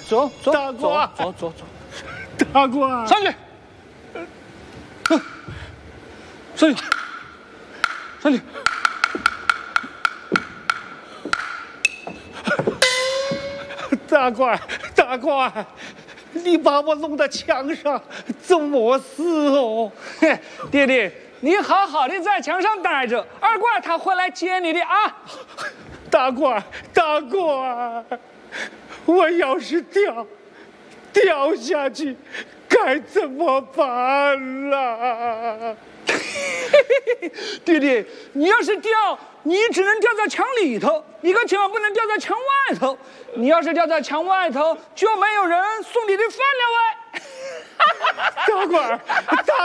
走走， 大官， 走， 大官， 上去，上去，上去。 大官，大官，你把我弄到墙上，怎么事哦？ 嘿，弟弟，你好好的在墙上待着，二怪他会来接你的啊。 大官，大官，我要是掉下去，该怎么办啦？ 弟弟，你要是掉，你只能掉在墙里头，你可千万不能掉在墙外头。你要是掉在墙外头，就没有人送你的饭了喂。 大官，大